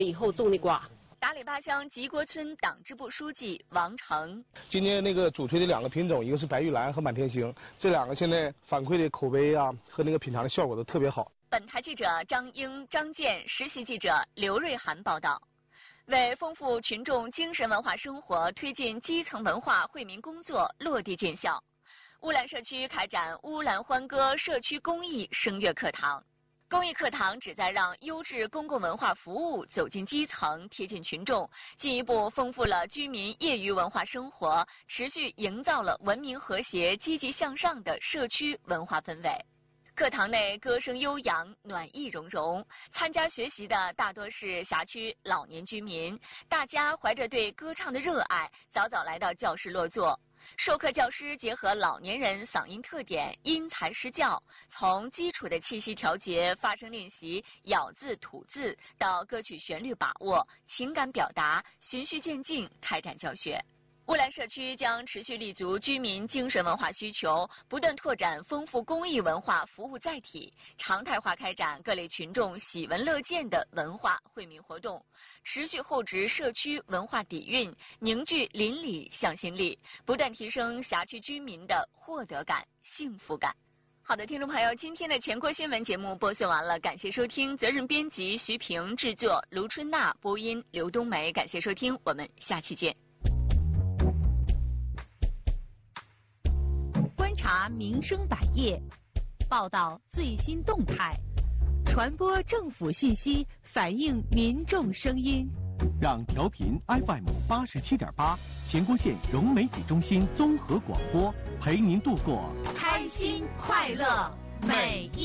以后种的瓜。 达里巴乡吉国村党支部书记王成， 今年那个主推的2个品种，一个是白玉兰和满天星，这2个现在反馈的口碑啊和那个品尝的效果都特别好。 本台记者张英、张健，实习记者刘瑞涵报道。为丰富群众精神文化生活，推进基层文化惠民工作落地见效，乌兰社区开展乌兰欢歌社区公益声乐课堂。公益课堂旨在让优质公共文化服务走进基层，贴近群众，进一步丰富了居民业余文化生活，持续营造了文明和谐、积极向上的社区文化氛围。课堂内歌声悠扬，暖意融融，参加学习的大多是辖区老年居民，大家怀着对歌唱的热爱，早早来到教室落座。授课教师结合老年人嗓音特点，因材施教，从基础的气息调节、发声练习、咬字吐字，到歌曲旋律把握、情感表达，循序渐进开展教学。乌兰社区将持续立足居民精神文化需求，不断拓展丰富公益文化服务载体，常态化开展各类群众喜闻乐见的文化惠民活动，持续厚植社区文化底蕴，凝聚邻里向心力，不断提升辖区居民的获得感、幸福感。好的，听众朋友，今天的全国新闻节目播送完了，感谢收听，责任编辑徐平，制作卢春娜，播音刘冬梅，感谢收听，我们下期见。 观察民生百业，报道最新动态，传播政府信息，反映民众声音。 让调频 FM 87.8乾坤县融媒体中心综合广播陪您度过开心快乐每一